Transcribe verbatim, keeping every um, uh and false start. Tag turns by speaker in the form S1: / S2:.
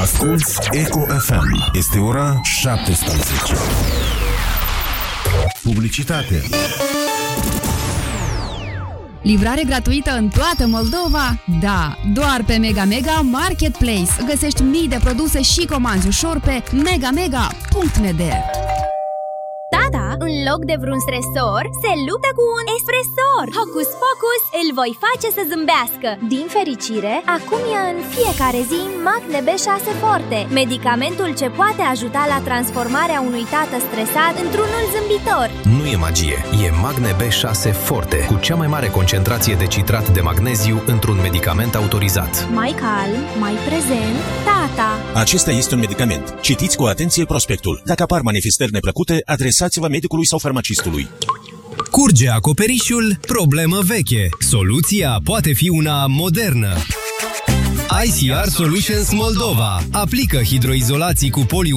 S1: Asculți Eco F M. Este ora șaptesprezece. Publicitate.
S2: Livrare gratuită în toată Moldova? Da, doar pe Mega Mega Marketplace. Găsești mii de produse și comanzi ușor pe mega mega punct n d.
S3: Tata, în loc de vreun stresor, se luptă cu un espresor. Hocus Pocus, îl voi face să zâmbească. Din fericire, acum ia în fiecare zi Magne B șase Forte, medicamentul ce poate ajuta la transformarea unui tată stresat într-unul zâmbitor.
S4: Nu e magie, e Magne B șase Forte, cu cea mai mare concentrație de citrat de magneziu într-un medicament autorizat.
S3: Mai calm, mai prezent, tata.
S5: Acesta este un medicament. Citiți cu atenție prospectul. Dacă apar manifestări neplăcute, adresați-vă medicului sau farmacistului.
S6: Curge acoperișul, problemă veche. Soluția poate fi una modernă. I C R Solutions Moldova aplică hidroizolații cu poli